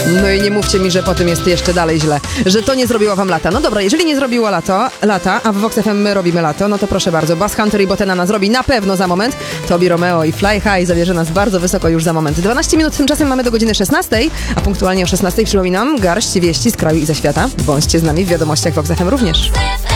No i nie mówcie mi, że po tym jest jeszcze dalej źle. Że to nie zrobiło wam lata. No dobra, jeżeli nie zrobiło lata, a w Vox FM my robimy lato, no to proszę bardzo. Bass Hunter i Botenana zrobi na pewno za moment. Tobi Romeo i Fly High zabierze nas bardzo wysoko już za moment. 12 minut tymczasem mamy do godziny 16, a punktualnie o 16 przypominam garść wieści z kraju i ze świata. Bądźcie z nami w wiadomościach Vox FM również.